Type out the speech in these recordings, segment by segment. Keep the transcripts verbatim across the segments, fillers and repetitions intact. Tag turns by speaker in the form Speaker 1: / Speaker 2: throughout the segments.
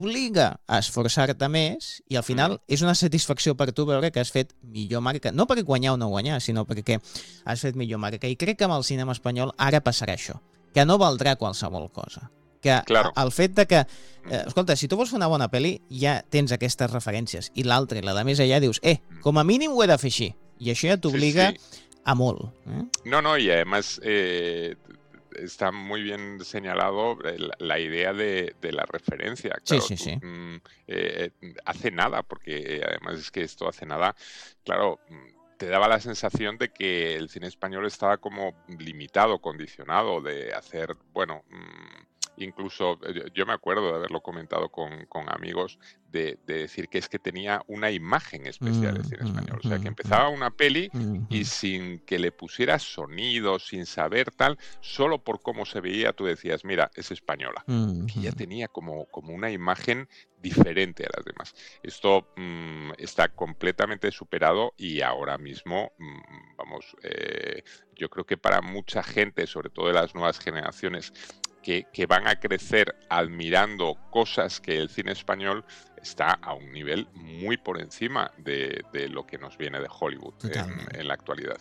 Speaker 1: obliga a esforçar-te més i al final mm. és una satisfacció per tu veure que has fet millor marca, no per guanyar o no guanyar, sinó perquè has fet millor marca. I crec que amb el cinema espanyol ara passarà això, que no valdrà qualsevol cosa. Que claro. el fet de que, eh, escolta, si tu vols fer una bona pel·li, ja tens aquestes referències, i l'altra, i la de més allà, dius, eh, com a mínim ho he de fer així, i això ja t'obliga sí, sí. a molt. ¿eh?
Speaker 2: No, no, y además... Eh... está muy bien señalado la, la idea de, de la referencia. Claro,
Speaker 1: sí, sí, sí.
Speaker 2: Tú, mm, eh, hace nada, porque además es que esto hace nada, claro, te daba la sensación de que el cine español estaba como limitado, condicionado, de hacer, bueno... Mm, incluso yo me acuerdo de haberlo comentado con, con amigos de, de decir que es que tenía una imagen especial el cine español, o sea que empezaba una peli y sin que le pusieras sonido, sin saber tal, solo por cómo se veía tú decías, mira, es española, que ya tenía como, como una imagen diferente a las demás. Esto mmm, está completamente superado y ahora mismo, mmm, vamos, eh, yo creo que para mucha gente, sobre todo de las nuevas generaciones, Que, que van a crecer admirando cosas que el cine español está a un nivel muy por encima de, de lo que nos viene de Hollywood en, en la actualidad.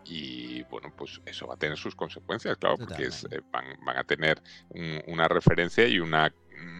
Speaker 2: Y bueno, pues eso va a tener sus consecuencias, claro, porque es, eh, van, van a tener un, una referencia y una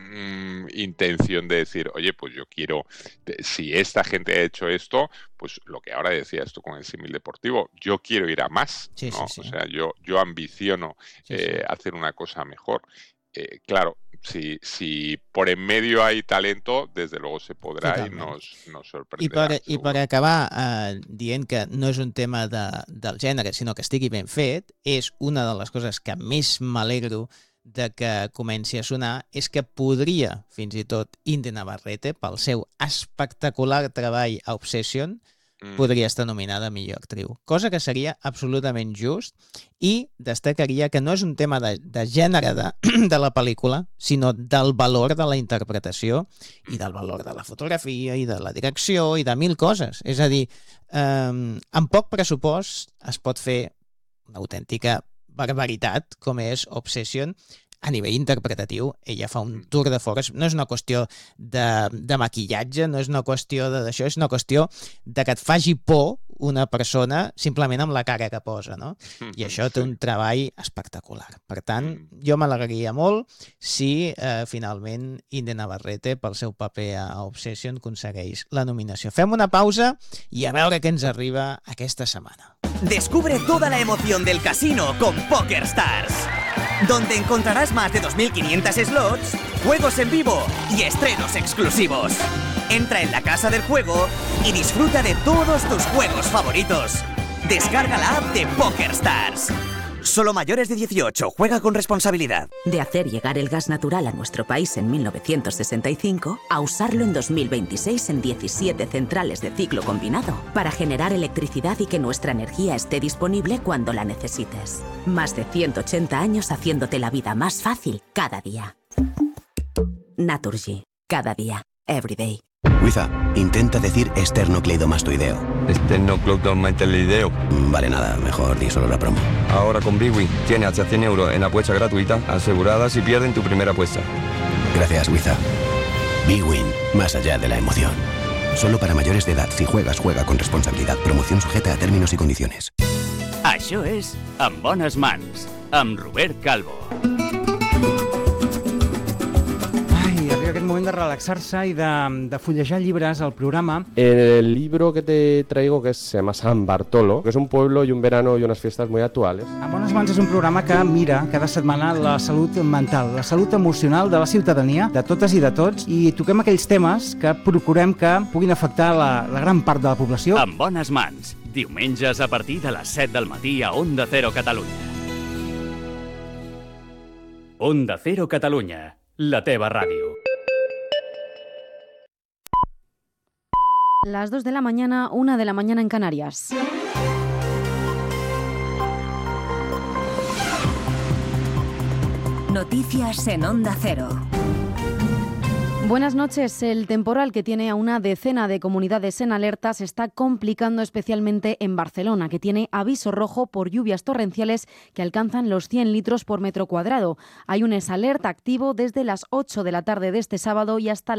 Speaker 2: mm, intención de decir, oye, pues yo quiero, si esta gente ha hecho esto, pues lo que ahora decías tú con el símil deportivo, yo quiero ir a más,
Speaker 1: sí,
Speaker 2: ¿no?
Speaker 1: sí, sí.
Speaker 2: O sea, yo, yo ambiciono sí, eh, sí. hacer una cosa mejor. Eh, claro, si, si por en medio hay talento, desde luego se podrà Totalment. i nos, nos sorprenderà.
Speaker 1: I per, i per acabar eh, dient que no és un tema de, del gènere, sinó que estigui ben fet, és una de les coses que més m'alegro de que comenci a sonar, és que podria, fins i tot, Inde Navarrete, pel seu espectacular treball a Obsession, Mm. podria estar nominada a millor actriu, cosa que seria absolutament just i destacaria que no és un tema de, de gènere de, de la pel·lícula, sinó del valor de la interpretació i del valor de la fotografia i de la direcció i de mil coses. És a dir, eh, amb poc pressupost es pot fer una autèntica barbaritat com és Obsession. A nivell interpretatiu, ella fa un tour de force, no és una qüestió de, de maquillatge, no és una qüestió d'això, és una qüestió de que et faci por una persona simplement amb la cara que posa, no? I això té un treball espectacular. Per tant, jo m'alegraria molt si eh, finalment Inde Navarrete, pel seu paper a Obsession, aconsegueix la nominació. Fem una pausa i a veure què ens arriba aquesta setmana.
Speaker 3: Descubre toda la emoción del casino con PokerStars, donde encontrarás más de dos mil quinientos slots, juegos en vivo y estrenos exclusivos. Entra en la casa del juego y disfruta de todos tus juegos favoritos. Descarga la app de PokerStars. Solo mayores de dieciocho. Juega con responsabilidad.
Speaker 4: De hacer llegar el gas natural a nuestro país en mil novecientos sesenta y cinco a usarlo en dos mil veintiséis en diecisiete centrales de ciclo combinado para generar electricidad y que nuestra energía esté disponible cuando la necesites. Más de ciento ochenta años haciéndote la vida más fácil cada día. Naturgy. Cada día. Every day.
Speaker 5: Wiza, intenta decir esternocleidomastoideo.
Speaker 6: Esternocleidomastoideo.
Speaker 5: Vale, nada, mejor di solo la promo.
Speaker 6: Ahora con Big Win tiene hasta cien euros en apuesta gratuita asegurada si pierden tu primera apuesta.
Speaker 5: Gracias, Wiza. Big Win, más allá de la emoción. Solo para mayores de edad. Si juegas, juega con responsabilidad. Promoción sujeta a términos y condiciones.
Speaker 7: Això és En bones mans, amb Robert Calvo.
Speaker 8: Aquest moment de relaxar-se i de, de fullejar llibres al programa.
Speaker 9: El libro que te traigo, que se llama San Bartolo, que es un pueblo y un verano y unas fiestas muy actuales.
Speaker 8: En bones mans és un programa que mira cada setmana la salut mental, la salut emocional de la ciutadania, de totes i de tots, i toquem aquells temes que procurem que puguin afectar la, la gran part de la població.
Speaker 7: En bones mans, diumenges a partir de les set del matí a Onda Cero Catalunya. Onda Cero Catalunya, la teva ràdio.
Speaker 10: Las dos de la mañana, una de la mañana en Canarias.
Speaker 4: Noticias en Onda Cero.
Speaker 10: Buenas noches. El temporal que tiene a una decena de comunidades en alerta se está complicando especialmente en Barcelona, que tiene aviso rojo por lluvias torrenciales que alcanzan los cien litros por metro cuadrado. Hay un esalerta activo desde las ocho de la tarde de este sábado y hasta